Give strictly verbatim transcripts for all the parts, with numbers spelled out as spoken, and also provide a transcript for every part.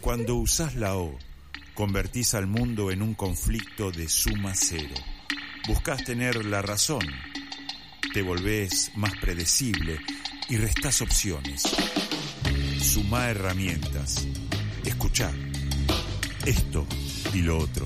Cuando usás la O, convertís al mundo en un conflicto de suma cero. Buscás tener la razón, te volvés más predecible y restás opciones. Sumá herramientas, escuchá esto y lo otro.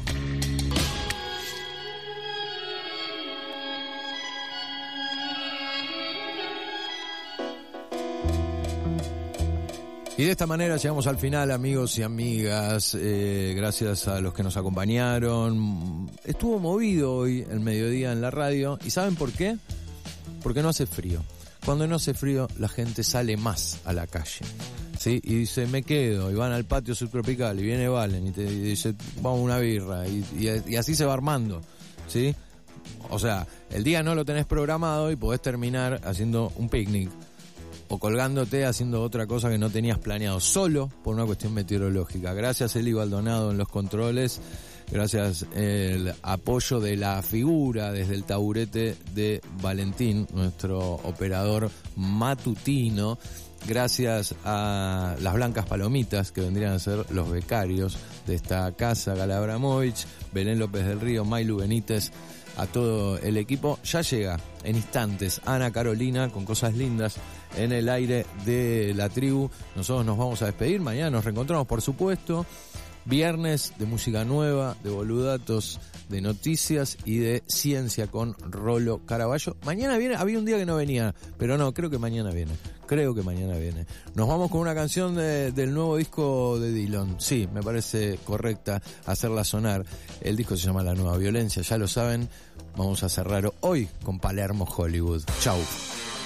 Y de esta manera llegamos al final, amigos y amigas. Eh, gracias a los que nos acompañaron. Estuvo movido hoy el mediodía en la radio. ¿Y saben por qué? Porque no hace frío. Cuando no hace frío, la gente sale más a la calle, ¿sí? Y dice, me quedo, y van al patio subtropical, y viene Valen, y te y dice, vamos a una birra, y, y, y así se va armando, ¿sí? O sea, el día no lo tenés programado y podés terminar haciendo un picnic, o colgándote haciendo otra cosa que no tenías planeado, solo por una cuestión meteorológica. Gracias Eli Baldonado en los controles, gracias el apoyo de la figura desde el taburete de Valentín, nuestro operador matutino, gracias a las blancas palomitas que vendrían a ser los becarios de esta casa, Gala Abramovich, Belén López del Río, Mailu Benítez, a todo el equipo. Ya llega en instantes Ana Carolina con cosas lindas en el aire de la tribu. Nosotros nos vamos a despedir, mañana nos reencontramos, por supuesto. Viernes de música nueva, de boludatos, de noticias y de ciencia con Rolo Caraballo. Mañana viene, había un día que no venía, pero no, creo que mañana viene. Creo que mañana viene. Nos vamos con una canción de, del nuevo disco de Dylan. Sí, me parece correcta hacerla sonar. El disco se llama La Nueva Violencia, ya lo saben. Vamos a cerrar hoy con Palermo Hollywood. Chau.